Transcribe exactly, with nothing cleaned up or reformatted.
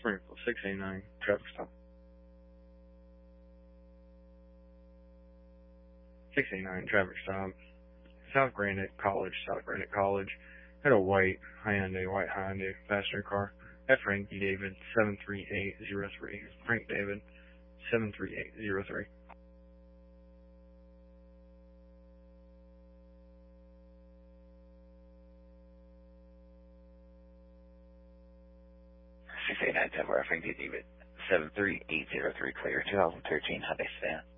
Springfield, six eighty-nine, traffic stop. six eighty-nine, traffic stop. South Granite College, South Granite College. Had a white Hyundai, white Hyundai passenger car. At Frankie David, seven three eight zero three. Frank David, seven three eight zero three. six eight nine Denver, Frank David, seven three eight zero three, clear, two thousand thirteen Hyundai Sedan.